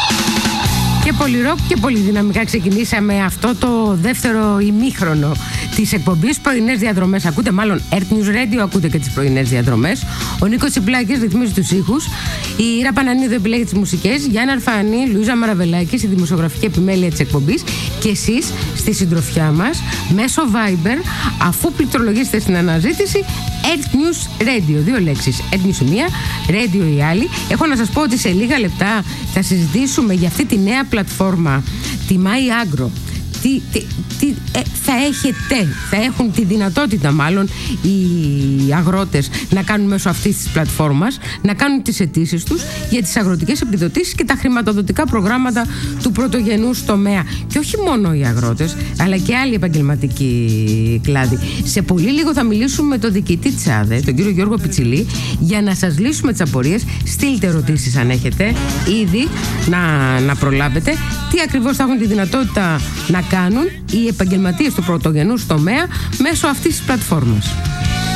Και πολύ ροκ και πολύ δυναμικά ξεκινήσαμε αυτό το δεύτερο ημίχρονο της εκπομπής Πρωινές Διαδρομές. Ακούτε μάλλον Earth News Radio, ακούτε και τις πρωινές διαδρομές. Ο Νίκος Τσιπλάκης ρυθμίζει τους ήχους. Η Ήρα Πανανίδου επιλέγει τις μουσικές. Γιάννα Αρφανή, Λουίζα Μαραβελάκη στη δημοσιογραφική επιμέλεια της εκπομπής. Και εσείς στη συντροφιά μας μέσω Viber, αφού πληκτρολογήσετε στην αναζήτηση Earth News Radio. Δύο λέξεις. Earth News η μία, Radio η άλλη. Έχω να σας πω ότι σε λίγα λεπτά θα συζητήσουμε για αυτή τη νέα πλατφόρμα, τη My Agro. Θα έχουν τη δυνατότητα μάλλον οι αγρότες να κάνουν μέσω αυτής της πλατφόρμας, να κάνουν τις αιτήσεις τους για τις αγροτικές επιδοτήσεις και τα χρηματοδοτικά προγράμματα του πρωτογενούς τομέα. Και όχι μόνο οι αγρότες, αλλά και άλλοι επαγγελματικοί κλάδοι. Σε πολύ λίγο θα μιλήσουμε με τον διοικητή της ΑΔΕ, τον κύριο Γιώργο Πιτσιλή, για να σας λύσουμε τις απορίες. Στείλτε ερωτήσεις αν έχετε ήδη να προλάβετε. Τι ακριβώς θα έχουν τη δυνατότητα να κάνουν οι επαγγελματίες του πρωτογενούς τομέα μέσω αυτής της πλατφόρμας.